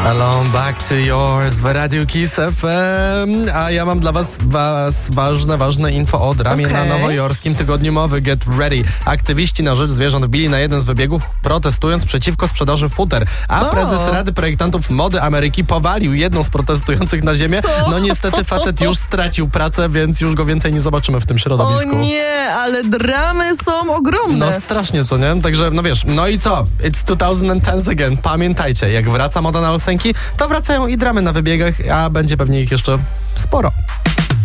Alone back to yours w Radiu Kiss FM. A ja mam dla was ważne info o dramie na nowojorskim tygodniu mowy Get Ready. Aktywiści na rzecz zwierząt wbili na jeden z wybiegów, protestując przeciwko sprzedaży futer. A prezes Rady Projektantów Mody Ameryki powalił jedną z protestujących na ziemię. No niestety facet już stracił pracę, więc już go więcej nie zobaczymy w tym środowisku. O nie, ale dramy są ogromne. No strasznie, co nie? Także, no wiesz, no i co? It's 2010 again. Pamiętajcie, jak wraca moda na ósemki, to wracają i dramy na wybiegach, a będzie pewnie ich jeszcze sporo.